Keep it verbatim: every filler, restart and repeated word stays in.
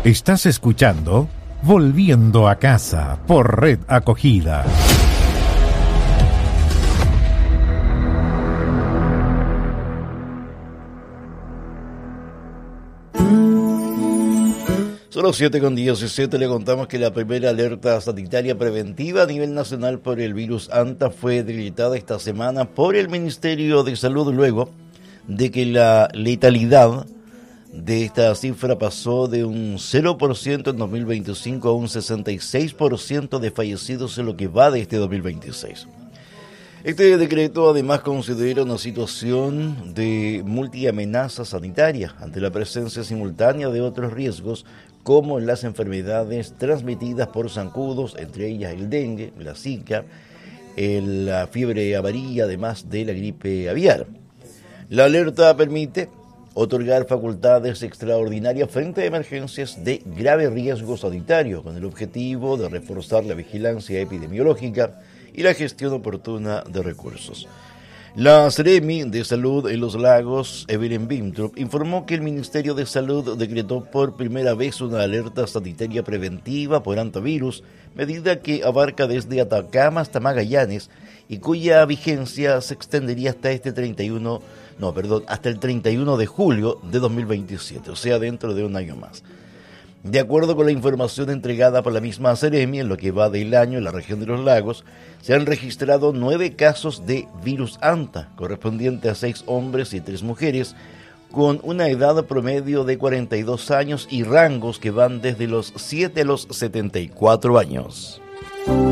Estás escuchando Volviendo a Casa por Red Acogida. Son las siete con diecisiete, le contamos que la primera alerta sanitaria preventiva a nivel nacional por el virus ANTA fue decretada esta semana por el Ministerio de Salud luego de que la letalidad de esta cifra pasó de un cero por ciento en dos mil veinticinco a un sesenta y seis por ciento de fallecidos en lo que va de este dos mil veintiséis. Este decreto además considera una situación de multiamenaza sanitaria ante la presencia simultánea de otros riesgos como las enfermedades transmitidas por zancudos, entre ellas el dengue, la zika, el, la fiebre amarilla, además de la gripe aviar. La alerta permite otorgar facultades extraordinarias frente a emergencias de grave riesgo sanitario, con el objetivo de reforzar la vigilancia epidemiológica y la gestión oportuna de recursos. La Seremi de Salud en los Lagos, Evelyn Bimtrup, informó que el Ministerio de Salud decretó por primera vez una alerta sanitaria preventiva por antivirus, medida que abarca desde Atacama hasta Magallanes y cuya vigencia se extendería hasta este treinta y uno, no, perdón, hasta el treinta y uno de julio de dos mil veintisiete, o sea, dentro de un año más. De acuerdo con la información entregada por la misma Seremi, en lo que va del año en la región de los lagos, se han registrado nueve casos de virus ANTA, correspondiente a seis hombres y tres mujeres, con una edad promedio de cuarenta y dos años y rangos que van desde los siete a los setenta y cuatro años.